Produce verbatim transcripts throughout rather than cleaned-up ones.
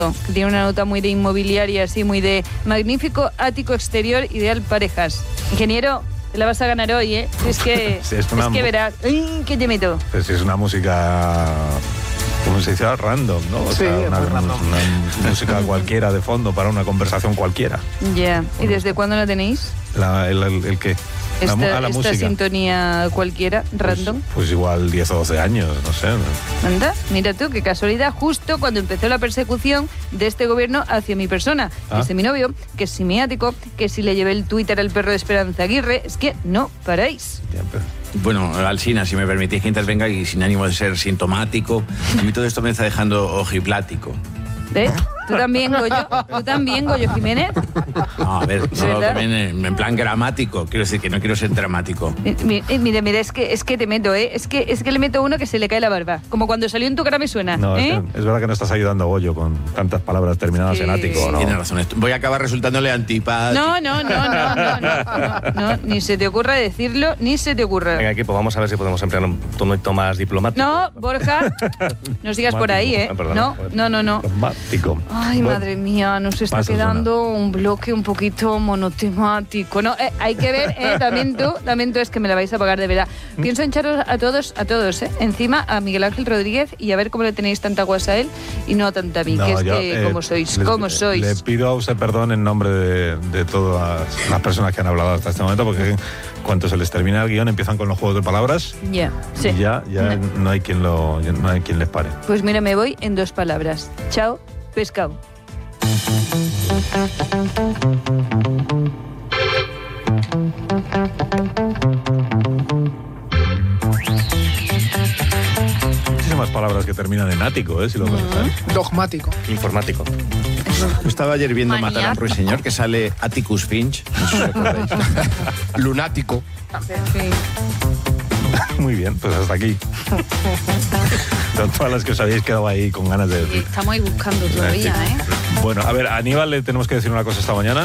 que tiene una nota muy de inmobiliaria, así muy de magnífico ático exterior, ideal parejas. Ingeniero, te la vas a ganar hoy, ¿eh? Es que, sí, es, una, es que verás. ¡Ay, qué te meto! Pues es una música, como se dice, random, ¿no? O sí, sea, una, random. una música cualquiera de fondo para una conversación cualquiera. Ya. Yeah. ¿Y desde cuándo la tenéis? La, el, el, ¿El qué? Esta, la, la esta música. sintonía cualquiera, random. Pues, pues igual diez o doce años, no sé. Anda, mira tú, qué casualidad, justo cuando empezó la persecución de este gobierno hacia mi persona, ¿Ah? que es de mi novio, que es simiático, que si le llevé el Twitter al perro de Esperanza Aguirre, es que no paráis. Ya, pero... Bueno, Alsina, si me permitís que intervenga y sin ánimo de ser sintomático, a mí todo esto me está dejando ojiplático. ¿Ves? ¿Tú también, Goyo? ¿Tú también, Goyo Jiménez? No, a ver, no, también en, en plan gramático. Quiero decir que no quiero ser dramático. Mira, mira, mira, es que, es que te meto, ¿eh? Es que, es que le meto uno que se le cae la barba. Como cuando salió En tu cara me suena, No, ¿eh? es, que, es verdad que no estás ayudando a Goyo con tantas palabras terminadas Sí. en ático, ¿no? Tienes razón. Voy a acabar resultándole antipático. No, no, no, no, no, no, no, no, ni se te ocurra decirlo, ni se te ocurra. Venga, equipo, vamos a ver si podemos emplear un tono más diplomático. No, Borja, no sigas por ahí, ¿eh? Ah, perdona, No, joder. no, no, no. Diplomático. Ay, Bueno, madre mía, nos está pasa, quedando un bloque un poquito monotemático. No, eh, hay que ver, eh, también tú, también tú es que me la vais a pagar de verdad. Pienso en echaros a todos, a todos, eh, encima a Miguel Ángel Rodríguez y a ver cómo le tenéis tanta guasa a él y no a tanta a mí, no, que es yo, que, eh, ¿cómo sois? les- ¿Cómo sois? Le pido a usted perdón en nombre de, de todas las personas que han hablado hasta este momento, porque cuando se les termina el guión empiezan con los juegos de palabras Ya, sí. y ya, ya No. no. hay quien lo, ya no hay quien les pare. Pues mira, me voy en dos palabras. Chao, pescado. Muchísimas palabras que terminan en ático, ¿eh? Si lo pensáis. Dogmático. Informático. Yo estaba ayer viendo Maniaco. Matar a un ruiseñor que sale Atticus Finch. No sé si recordáis. Lunático. Muy bien, pues hasta aquí. Son todas las que os habéis quedado ahí con ganas de decir. Estamos ahí buscando todavía, ¿eh? Bueno, a ver, a Aníbal le tenemos que decir una cosa esta mañana.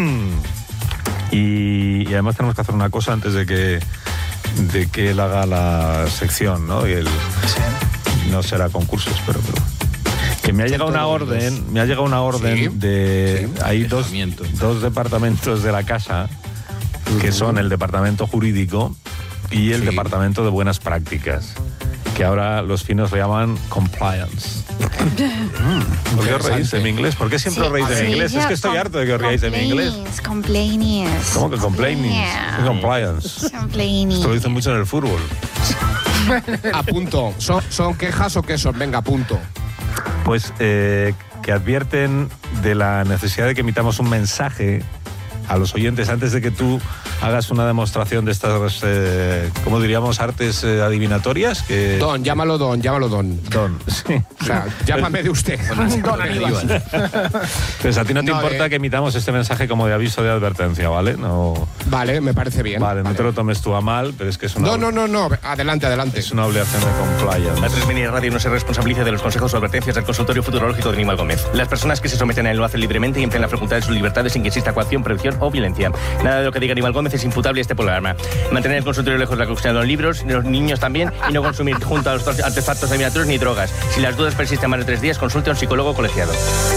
Y, y además tenemos que hacer una cosa antes de que, de que él haga la sección, ¿no? Y él no será concursos, pero... pero que me ha llegado una orden, me ha llegado una orden Sí, de... sí. Hay dos, Dejamiento. dos departamentos de la casa, que son el departamento jurídico y el Sí. departamento de buenas prácticas, que ahora los finos le llaman compliance. ¿Por qué os reís de mi inglés? ¿Por qué siempre os reís de mi inglés? Es que estoy harto de que os reáis de mi inglés. Complainings. ¿Cómo que complaining? Yeah. Compliance. Complaining. Esto lo dicen mucho en el fútbol. A punto. ¿Son, ¿Son quejas o qué son? Venga, a punto. Pues eh, que advierten de la necesidad de que emitamos un mensaje a los oyentes antes de que tú hagas una demostración de estas, eh, ¿cómo diríamos? Artes eh, adivinatorias. Que... Don, llámalo Don, llámalo Don. Don, sí. O sea, llámame de usted. Don Aníbal. Entonces, a ti no te No, importa eh. que emitamos este mensaje como de aviso de advertencia, ¿vale? No, Vale, me parece bien. vale, no te lo tomes tú a mal, pero es que es una, No, no, no, no. Adelante, adelante. es una obligación de compliance. La tres Mini Radio no se responsabiliza de los consejos o advertencias del consultorio futurológico de Aníbal Gómez. Las personas que se someten a él lo hacen libremente y emplean la facultad de sus libertades sin que exista coacción, prevención o violencia. Nada de lo que diga Aníbal Gómez es imputable a este programa. Mantener el consultorio lejos de la cuestión de los libros, de los niños también, y no consumir junto a los artefactos adivinatorios ni drogas. Si las dudas persisten más de tres días, consulte a un psicólogo colegiado.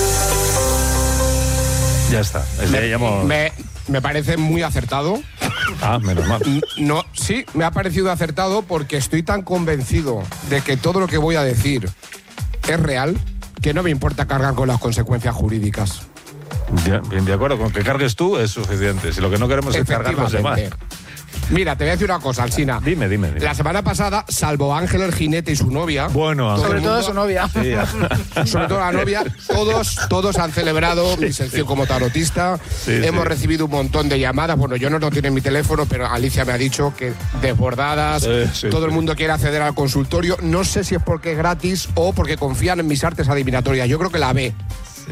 Ya está. Es de- ya hemos- Me, me parece muy acertado. Ah, menos mal. N- No, sí, me ha parecido acertado porque estoy tan convencido de que todo lo que voy a decir es real que no me importa cargar con las consecuencias jurídicas. Ya, bien, de acuerdo, con que cargues tú es suficiente. Si lo que no queremos es cargar los demás. Efectivamente. Mira, te voy a decir una cosa, Alsina. Dime, dime, dime. La semana pasada, salvo Ángel el jinete y su novia, Bueno, todo Ángel. el Sobre todo mundo- su novia. Sí, ya. sobre todo la novia, todos, todos han celebrado mi sección como tarotista. Sí, Hemos sí. recibido un montón de llamadas. Bueno, yo no lo tengo en mi teléfono, pero Alicia me ha dicho que desbordadas. Sí, sí, todo el sí. mundo quiere acceder al consultorio. No sé si es porque es gratis o porque confían en mis artes adivinatorias. Yo creo que la ve.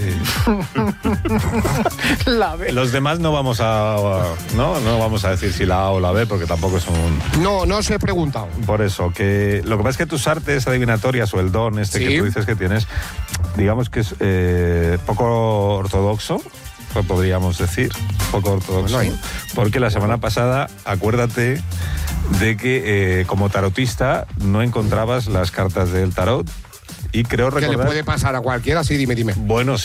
La ve. Los demás no vamos a, no, no vamos a decir si la A o la B porque tampoco es un... No, no os he preguntado. Por eso, que lo que pasa es que tus artes adivinatorias o el don este Sí. que tú dices que tienes, digamos que es eh, poco ortodoxo, pues podríamos decir, poco ortodoxo, Bueno, ahí- porque la semana pasada, acuérdate de que eh, como tarotista no encontrabas las cartas del tarot y creo ¿Qué le recordar... puede pasar a cualquiera? Sí, dime, dime. Bueno,